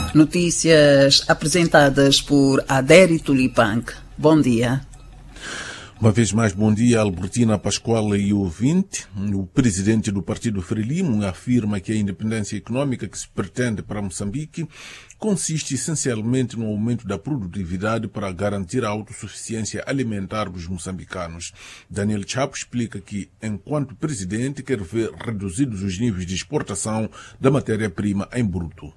Notícias apresentadas por Adério Tulipanque. Bom dia. Uma vez mais, bom dia, Albertina Pascoal e ouvinte. O presidente do Partido Frelimo afirma que a independência econômica que se pretende para Moçambique consiste essencialmente no aumento da produtividade para garantir a autossuficiência alimentar dos moçambicanos. Daniel Chapo explica que, enquanto presidente, quer ver reduzidos os níveis de exportação da matéria-prima em bruto.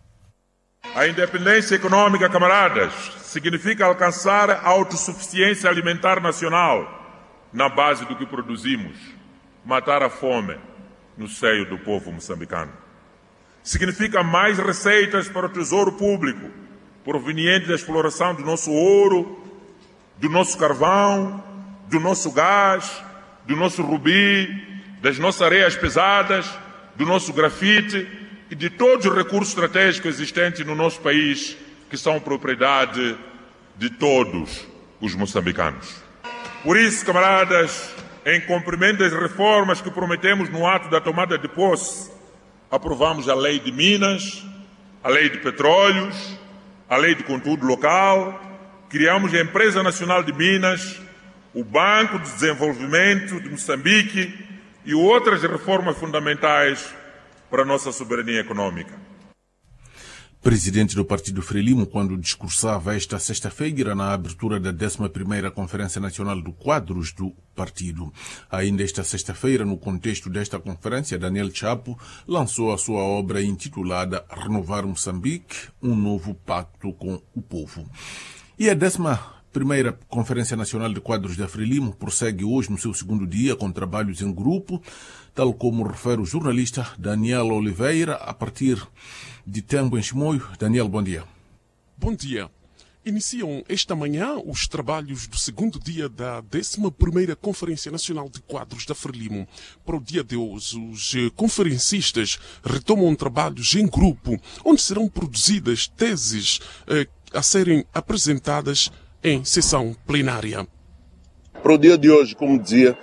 A independência econômica, camaradas, significa alcançar a autossuficiência alimentar nacional na base do que produzimos, matar a fome no seio do povo moçambicano. Significa mais receitas para o tesouro público, proveniente da exploração do nosso ouro, do nosso carvão, do nosso gás, do nosso rubi, das nossas areias pesadas, do nosso grafite e de todos os recursos estratégicos existentes no nosso país, que são propriedade de todos os moçambicanos. Por isso, camaradas, em cumprimento das reformas que prometemos no ato da tomada de posse, aprovamos a Lei de Minas, a Lei de Petróleos, a Lei de Conteúdo Local, criamos a Empresa Nacional de Minas, o Banco de Desenvolvimento de Moçambique e outras reformas fundamentais para a nossa soberania econômica. Presidente do Partido Frelimo, quando discursava esta sexta-feira na abertura da 11ª Conferência Nacional de Quadros do partido. Ainda esta sexta-feira, no contexto desta conferência, Daniel Chapo lançou a sua obra intitulada Renovar Moçambique, um novo pacto com o povo. E a 11ª Conferência Nacional de Quadros da Frelimo prossegue hoje no seu segundo dia com trabalhos em grupo, tal como refere o jornalista Daniel Oliveira, a partir de Tembo em Chimoio. Daniel, bom dia. Bom dia. Iniciam esta manhã os trabalhos do segundo dia da 11ª Conferência Nacional de Quadros da Frelimo. Para o dia de hoje, os conferencistas retomam trabalhos em grupo, onde serão produzidas teses a serem apresentadas em sessão plenária. Para o dia de hoje, como dizia,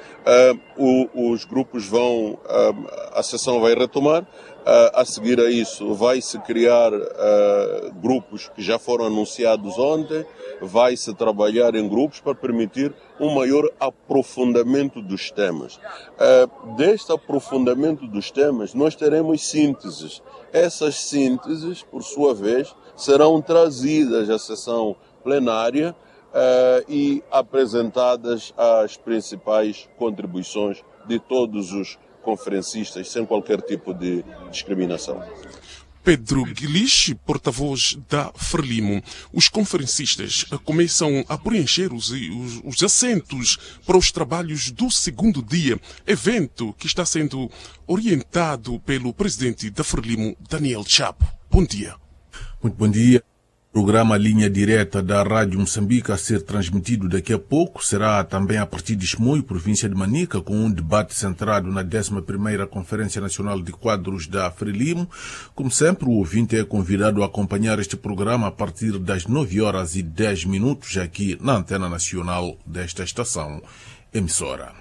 os grupos vão, a sessão vai retomar. A seguir a isso, vai-se criar grupos que já foram anunciados ontem, vai-se trabalhar em grupos para permitir um maior aprofundamento dos temas. Deste aprofundamento dos temas, nós teremos sínteses. Essas sínteses, por sua vez, serão trazidas à sessão plenária e apresentadas as principais contribuições de todos os conferencistas, sem qualquer tipo de discriminação. Pedro Guilich, porta-voz da Frelimo. Os conferencistas começam a preencher os assentos para os trabalhos do segundo dia, evento que está sendo orientado pelo presidente da Frelimo, Daniel Chapo. Bom dia. Muito bom dia. O programa Linha Direta da Rádio Moçambique a ser transmitido daqui a pouco será também a partir de Chimoio, província de Manica, com um debate centrado na 11ª Conferência Nacional de Quadros da Frelimo. Como sempre, o ouvinte é convidado a acompanhar este programa a partir das 9h10 aqui na Antena Nacional desta estação emissora.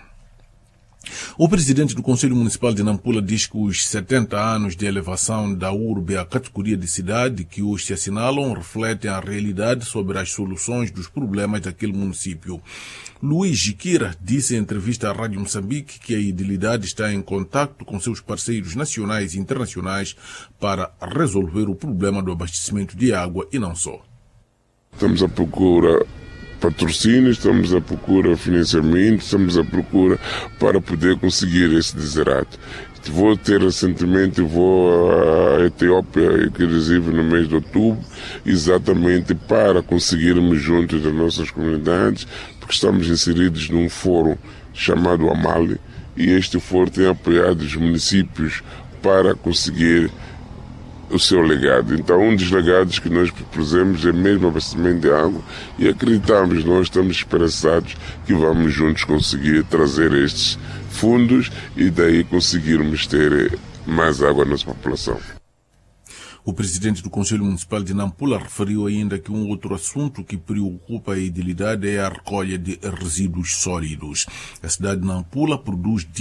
O presidente do Conselho Municipal de Nampula diz que os 70 anos de elevação da urbe à categoria de cidade que hoje se assinalam refletem a realidade sobre as soluções dos problemas daquele município. Luís Jiquira disse em entrevista à Rádio Moçambique que a idilidade está em contato com seus parceiros nacionais e internacionais para resolver o problema do abastecimento de água e não só. Estamos à procura patrocínio, estamos à procura financiamento, estamos à procura para poder conseguir esse desiderato. Vou ter recentemente, à Etiópia, inclusive no mês de outubro, exatamente para conseguirmos junto das nossas comunidades, porque estamos inseridos num fórum chamado Amali, e este fórum tem apoiado os municípios para conseguir o seu legado. Então, um dos legados que nós propusemos é mesmo o abastecimento de água e acreditamos, nós estamos esperançados que vamos juntos conseguir trazer estes fundos e daí conseguirmos ter mais água na nossa população. O presidente do Conselho Municipal de Nampula referiu ainda que um outro assunto que preocupa a idilidade é a recolha de resíduos sólidos. A cidade de Nampula produz